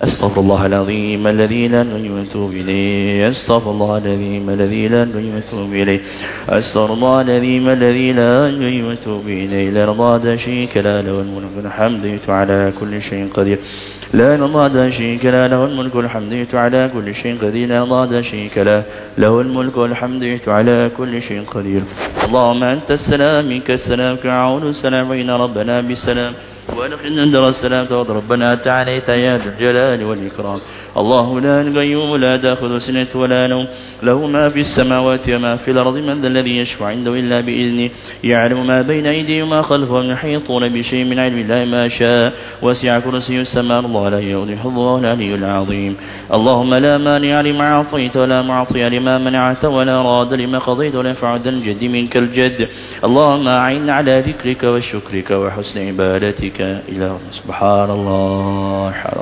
أستغفر الله العظيم الذي لا يتوب إليه. أستغفر الله العظيم الذي لا يتوب إليه. أستغفر الله العظيم الذي لا يتوب إليه. لا نضاد شريك له الملك الحمد على كل شيء قدير. لا نضاد شريك له الملك الحمد على كل شيء قدير. لا نضاد شريك له الملك الحمد على كل شيء قدير. اللهم أنت السلام منك السلام كعون السلام بين ربنا بالسلام وادخلنا دار السلام تغض ربنا تعالى يا ذا الجلال والإكرام. الله لا القيوم لا تأخذ سنة ولا نوم له ما في السماوات وما في الأرض من ذا الذي يشفع عنده إلا بإذنه يعلم ما بين أيديهم وما خلفهم يحيطون بشيء من علم الله ما شاء وسع كرسي السماء الله لا يؤذي حظه العلي العظيم. اللهم لا مانع لما أعطيت ولا معطي لما منعت ولا راد لما قضيت ولا ينفع ذا الجد منك الجد. اللهم أعنا على ذكرك وشكرك وحسن عبادتك إلى سبحان الله.